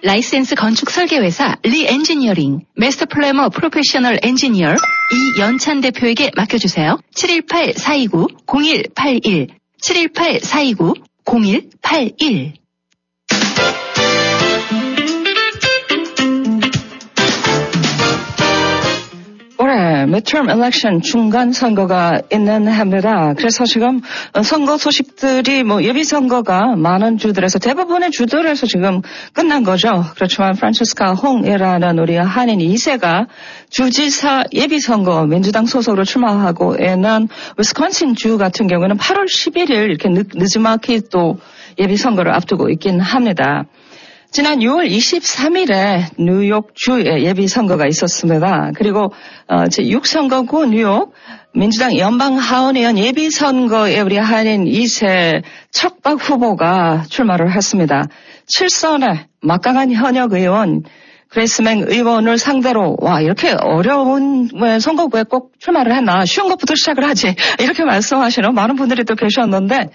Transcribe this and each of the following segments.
라이센스 건축 설계회사 리엔지니어링, 마스터 플래머 프로페셔널 엔지니어 이연찬 대표에게 맡겨주세요. 718-429-0181 718-429-0181 올해 midterm election 중간 선거가 있는 해입니다. 그래서 지금 선거 소식들이 예비 선거가 많은 주들에서 대부분의 주들에서 지금 끝난 거죠. 그렇지만 프란치스카 홍이라는 우리 한인 2세가 주지사 예비 선거 민주당 소속으로 출마하고 있는 위스콘신 주 같은 경우는 8월 11일 이렇게 늦지막히 또 예비 선거를 앞두고 있긴 합니다. 지난 6월 23일에 뉴욕주에 예비선거가 있었습니다. 그리고 제6선거구 뉴욕 민주당 연방하원의원 예비선거에 우리 한인 2세 척박 후보가 출마를 했습니다. 7선의 막강한 현역 의원 그레이스맹 의원을 상대로 이렇게 어려운 선거구에 꼭 출마를 했나, 쉬운 것부터 시작을 하지, 이렇게 말씀하시는 많은 분들이 또 계셨는데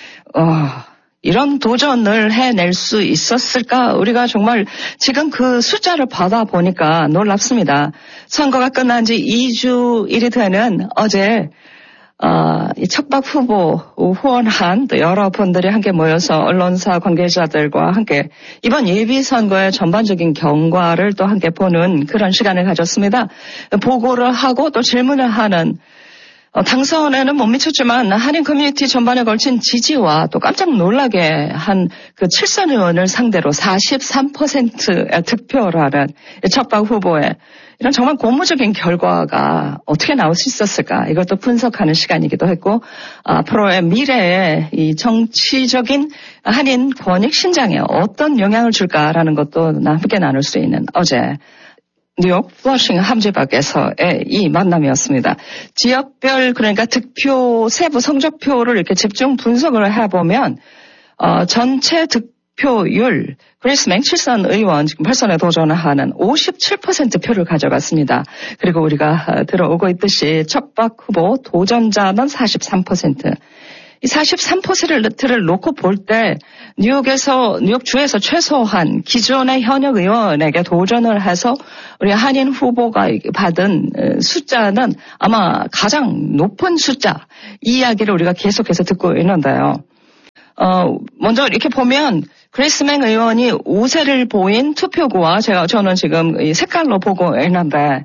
이런 도전을 해낼 수 있었을까? 우리가 정말 지금 그 숫자를 받아보니까 놀랍습니다. 선거가 끝난 지 2주일이 되는 어제 이 척박 후보 후원한 또 여러분들이 함께 모여서 언론사 관계자들과 함께 이번 예비선거의 전반적인 경과를 또 함께 보는 그런 시간을 가졌습니다. 보고를 하고 또 질문을 하는 당선에는 못 미쳤지만 한인 커뮤니티 전반에 걸친 지지와 또 깜짝 놀라게 한 그 7선 의원을 상대로 43%의 득표라는 척박 후보의 이런 정말 고무적인 결과가 어떻게 나올 수 있었을까, 이것도 분석하는 시간이기도 했고, 앞으로의 미래에 이 정치적인 한인 권익 신장에 어떤 영향을 줄까라는 것도 함께 나눌 수 있는 어제 뉴욕 플러싱 함지박에서의 이 만남이었습니다. 지역별 그러니까 득표 세부 성적표를 이렇게 집중 분석을 해보면 전체 득표율 그레이스맹 7선 의원 지금 8선에 도전하는 57% 표를 가져갔습니다. 그리고 우리가 들어오고 있듯이 척박 후보 도전자는 43%. 이 43%를 놓고 볼 때 뉴욕주에서 최소한 기존의 현역 의원에게 도전을 해서 우리 한인 후보가 받은 숫자는 아마 가장 높은 숫자, 이 이야기를 우리가 계속해서 듣고 있는데요. 먼저 이렇게 보면 그레이스맹 의원이 우세를 보인 투표구와 저는 지금 이 색깔로 보고 있는데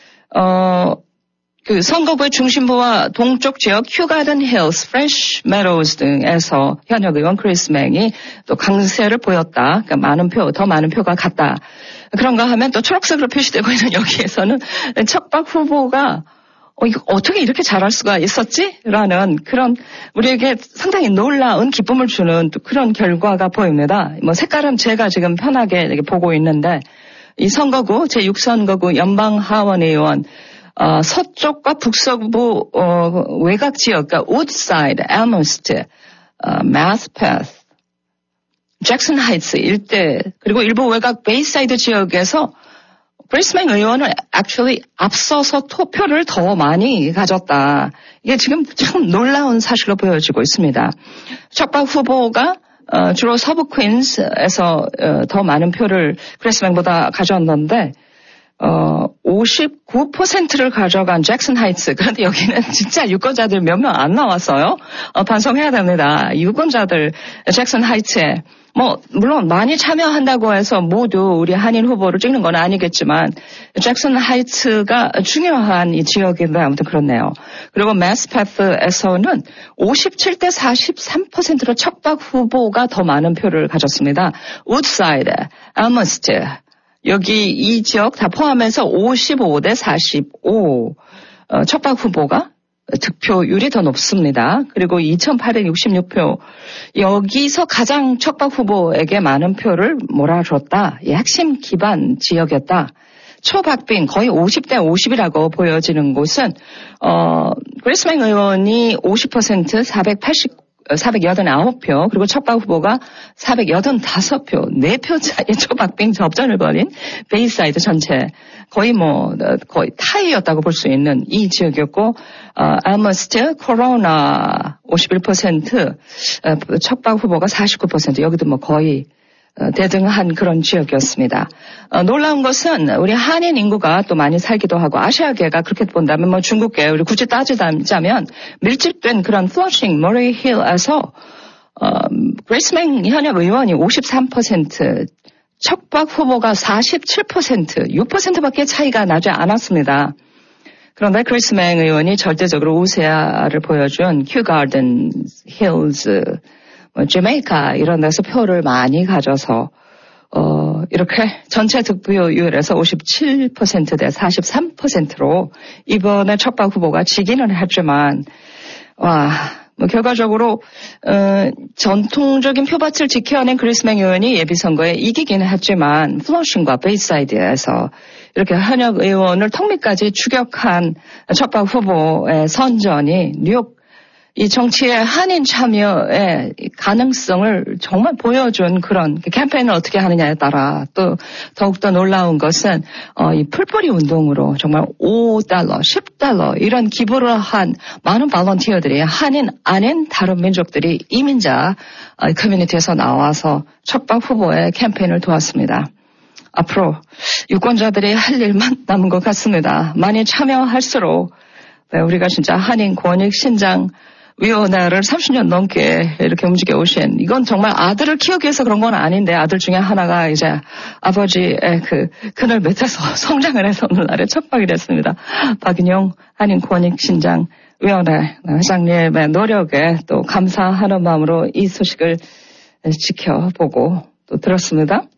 그 선거구의 중심부와 동쪽 지역 휴가든 힐스, 프레쉬 메로우즈 등에서 현역 의원 그레이스맹이 또 강세를 보였다. 그러니까 더 많은 표가 갔다. 그런가 하면 또 초록색으로 표시되고 있는 여기에서는 척박 후보가 이거 어떻게 이렇게 잘할 수가 있었지? 라는 그런 우리에게 상당히 놀라운 기쁨을 주는 또 그런 결과가 보입니다. 색깔은 제가 지금 편하게 이렇게 보고 있는데 이 선거구 제6선거구 연방하원의원 서쪽과 북서부 외곽 지역, 그러니까 우드사이드, 엘머스트, 마스패스, 잭슨 하이츠 일대 그리고 일부 외곽 베이사이드 지역에서 그레이스맹 의원은 actually 앞서서 투표를 더 많이 가졌다. 이게 지금 참 놀라운 사실로 보여지고 있습니다. 척박 후보가 주로 서부 퀸즈에서 더 많은 표를 그레이스맹보다 가져왔는데 59%를 가져간 잭슨 하이츠. 그런데 여기는 진짜 유권자들 몇 명 안 나왔어요. 반성해야 됩니다. 유권자들 잭슨 하이츠에 물론 많이 참여한다고 해서 모두 우리 한인 후보를 찍는 건 아니겠지만 잭슨 하이츠가 중요한 이 지역인데 아무튼 그렇네요. 그리고 마스패스에서는 57대 43%로 척박 후보가 더 많은 표를 가졌습니다. 우드사이드, 엘머스트 여기 이 지역 다 포함해서 55대 45 척박 후보가 득표율이 더 높습니다. 그리고 2,866표 여기서 가장 척박 후보에게 많은 표를 몰아줬다. 이 핵심 기반 지역이었다. 초박빙 거의 50대 50이라고 보여지는 곳은 그레이스맹 의원이 50% 489표 그리고 척박 후보가 485표 4표 차이 초박빙 접전을 벌인 베이사이드 전체 거의 타이였다고 볼 수 있는 이 지역이었고 엘머스트 코로나 51% 척박 후보가 49% 여기도 거의 대등한 그런 지역이었습니다. 놀라운 것은 우리 한인 인구가 또 많이 살기도 하고 아시아계가 그렇게 본다면 뭐 중국계 우리 굳이 따지자면 밀집된 그런 플러싱 머레이 힐에서 그레이스 맹 현역 의원이 53%, 척박 후보가 47%, 6%밖에 차이가 나지 않았습니다. 그런데 그레이스 맹 의원이 절대적으로 우세를 보여준 큐 가든 힐즈, 제메이카 이런 데서 표를 많이 가져서 이렇게 전체 득표율에서 57% 대 43%로 이번에 척박 후보가 지기는 했지만 결과적으로 전통적인 표밭을 지켜낸 그레이스 맹 의원이 예비선거에 이기기는 했지만 플러싱과 베이사이드에서 이렇게 현역 의원을 턱밑까지 추격한 척박 후보의 선전이 뉴욕 이 정치의 한인 참여의 가능성을 정말 보여준 그런 캠페인을 어떻게 하느냐에 따라 또 더욱더 놀라운 것은 이 풀뿌리 운동으로 정말 $5, $10 이런 기부를 한 많은 볼런티어들이 한인 아닌 다른 민족들이 이민자 커뮤니티에서 나와서 척박 후보의 캠페인을 도왔습니다. 앞으로 유권자들이 할 일만 남은 것 같습니다. 많이 참여할수록 우리가 진짜 한인 권익 신장 위원회를 30년 넘게 이렇게 움직여 오신 이건 정말 아들을 키우기 위해서 그런 건 아닌데 아들 중에 하나가 이제 아버지의 그 그늘 밑에서 성장을 해서 오늘날에 척박이 됐습니다. 박인용 한인 권익 신장 위원회 회장님의 노력에 또 감사하는 마음으로 이 소식을 지켜보고 또 들었습니다.